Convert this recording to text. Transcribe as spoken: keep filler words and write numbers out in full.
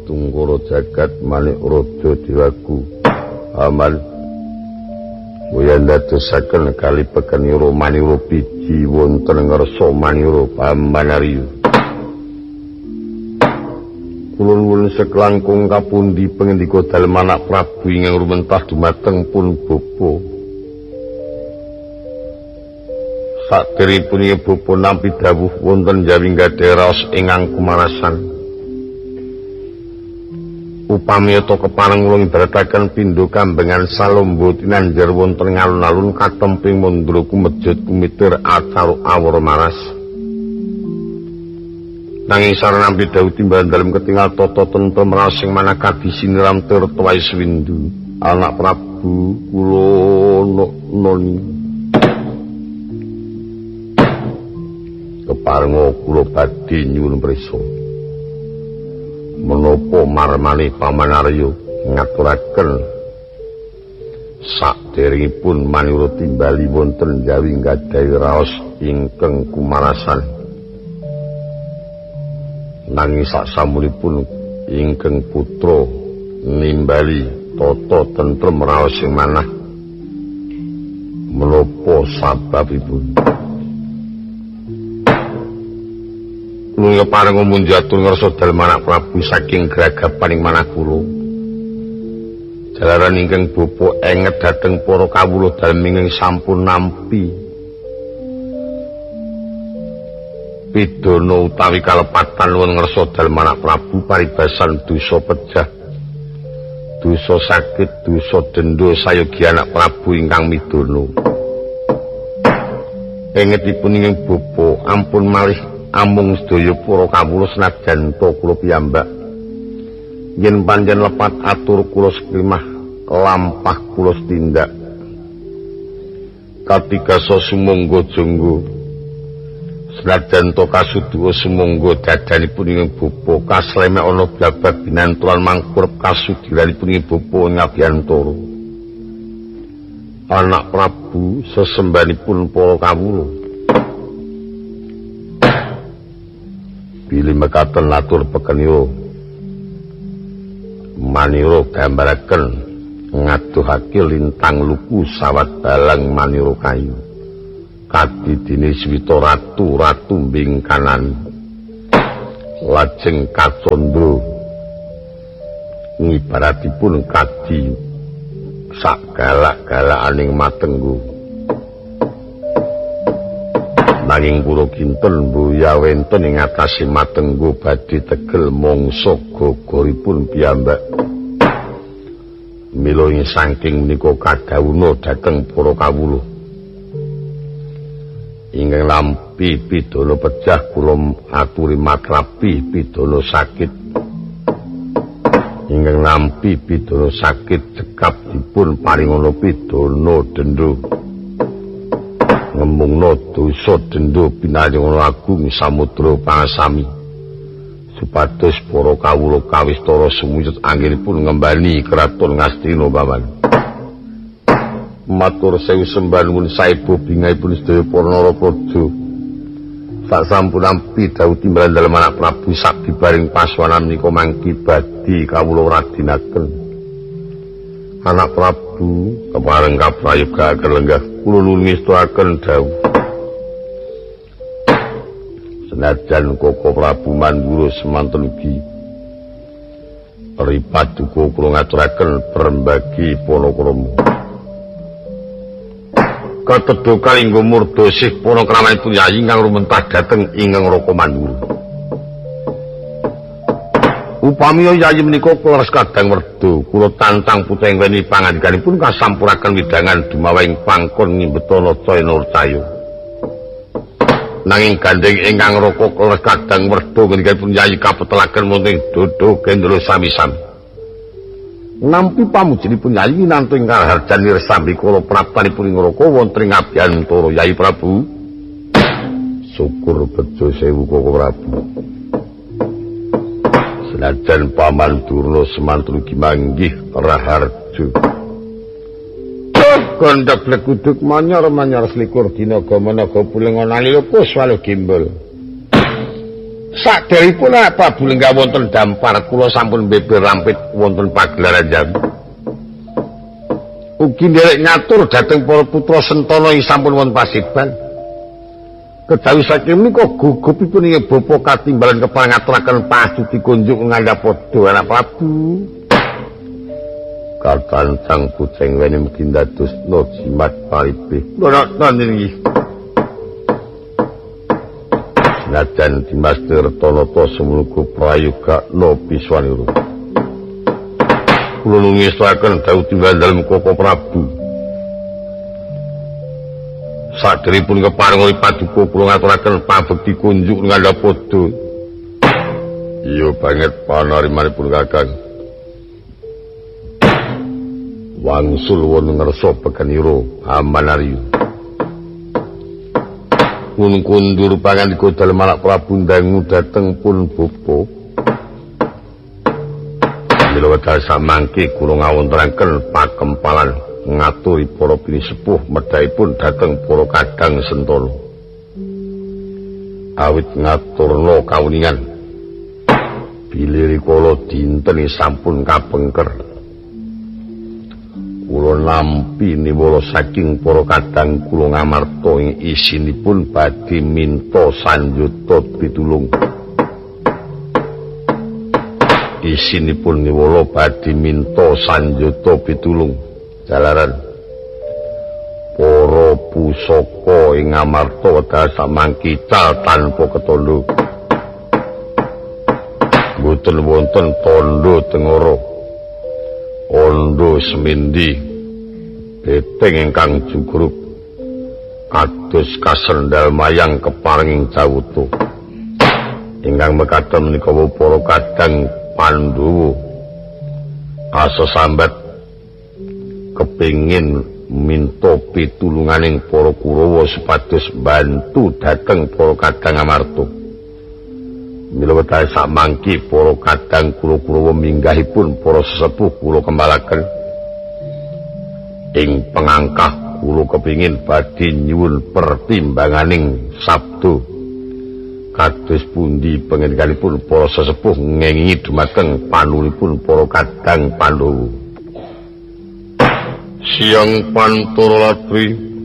tunggara jagat manik raja dewaku aman Boyan dadosaken kali pekeniro maniro biji wonten ngersa maniro pamanariyo. Kula nuwun seklangkung kapundi pangendika dalem anak Prabu ingkang rumentah dumateng pun bapa. Saderipun inggih bapa nampi dawuh wonten Jawi gadhah raos ingkang kumarasan. Upami to kepareng kula ibarataken pindho kambengan salombo tinanjer wonten ngalun-alun katemping mundra kumejut kumitir acara awur maras. Nanging sarenampi dawuh timbalan dalem ketingal tata tentrem raos sing manakadi siniram tirta waiswindu. Anak Prabu kula noni. Kepareng kula badhe nyuwun prisa. Menapa marmani pamanarya ngaturaken saderengipun manira timbali wonten Jawi gadhahi raos ingkang kumarasan nanging sasampunipun ingkang putra nimbali tata tentrem raos sing manah menapa sababipun Kula pareng munjatur ngersa dalem anak Prabu saking gragapaning manah kula. Jalaran ingkang bapa enget dhateng para kawula dalem ingkang sampun nampi pidana utawi kalepatan nuwun ngersa dalem anak Prabu paribasan dosa pejah, dosa sakit, dosa denda sayogi anak Prabu ingkang midana. Engetipun ingkang bapa ampun malih amung sedaya para kawula senajan to kula piyambak yen panjen lepat atur kula sekrimah lampah kula tindak katigasa sumangga jangga senajan to kasuduwa sumangga dadanipun ing bapa kaslemek ana blabak binanturan mangkurep kasudiranipun ing bapa ing abiyantara anak Prabu sesembanipun para kawula Bilih mekaten latur pekenyo maniro gambaraken ngaduhake lintang luku sawat balang maniro kayu kadidine swita ratu ratu bingkanan lajeng kacandra ngibaratipun kadi sak galak-galakaning matenggu nanging kula kinten mbuya wenten ing atase matenggo badhe tegel mangsa gogoripun piyambak mila ing saking menika kadhawuhna dhateng para kawula ingkang lampi pidana pejah kula aturi matrapi pidana sakit ingkang lampi pidana sakit cekap dipun paringana pidana denda ngemungna dosa denda pinayungan agung samudra pangasami supados para kawula kawistara sumujud anggenipun ngembani kraton Ngastina paman matur sewu sembah nuwun saebo bingahipun sedaya para narapraja sak sampun nampi dawuh timbalan dalem anak Prabu sak bibaring paswanan menika mangki badhe kawula radinaken anak Prabu kepareng kaprayogaken lenggah kula nuwun ngestakaken dawuh senajan Koko Prabu Mandura semanten ugi ripat duka kula ngaturaken perembagi panakrama katedha kalingga murda sih panakramanipun yayi ingkang rumentah dhateng ingkang Raka Mandura upami yayi menika kula kadang werda kula tantang putra ingkang pangandikanipun kasampuraken widangan dumawing pangkon ngimbetana caya nurcaya nanging gandeng ingkang Raka kula kadang werda ngendikanipun yayi kapetelaken wonten dodo gendro sami-sami nampi pamujinipun yayi nantu ingkang harjani resambi kala praptanipun ing Raka wonten ing abiyantara Yayi Prabu syukur bejo sewu Koko Prabu senajan paman Durna semantun ugi manggih raharja gondhok lekuduk manyar-manyar selikur dina gamanaga pulenga nalika kuswalu gimbal Saderipun Prabu lenggah wonten dampar kula sampun beber rampit wonten pagelaran jam. Ugi nderek nyatur dhateng para putra Sentana ing sampun wonten pasiban. Kedawi saking menika gugupipun ing bapa katimbalan kepangaturaken pasuci kunjuk ngandhapada anak Prabu. Katancang puceng weni mugi ndadosna jimat paripe. Nonton niki. Najan Dimas Tirtanata semuluku prayoga no piswaniro. Kula nungestaken dawuh timbal dalem Koko Prabu. Saderipun keparenga paduka kula ngaturaken pabekti kunjuk ngandhapada. Iya banget panarimanipun Kakang. Wangsul wonten ngersa pekenira Amanarya. Pun kundur pangandika dalem anak Prabu ndangu dhateng pun bapa. Mila wedal samangke kula ngawontenaken pakempalan ngaturi para pinisepuh medhaipun dhateng para kadang Sentana. Awit ngaturna kawuningan bilirikala dinten sampun kapengker. Kula nampi niwala saking para kadang kula ngamarta ing isinipun badhe minta sanjata pitulung. Isinipun niwala badhe minta sanjata pitulung. Jalaran para pusaka ing ngamarta wedal samangkical tanpa ketandha. Boten wonten tandha tengara. Ondo semindi beteng ingkang jugruk kados kasendal mayang keparenging jawuta ingkang mekaten menika para kadang Pandhawa asesambat kepingin minta pitulunganing para Kurawa supados bantu dhateng para kadang Amarta. Mila wedal samangke para kadang kula Kurawa minggahipun para sesepuh kula kembalaken ing pengangkah kula kepingin badhe nyuwun pertimbanganing sabda kados pundi pangendikanipun para sesepuh ngengingi dumateng panulipun para kadang Pandhawa. Siang Pantoro Latri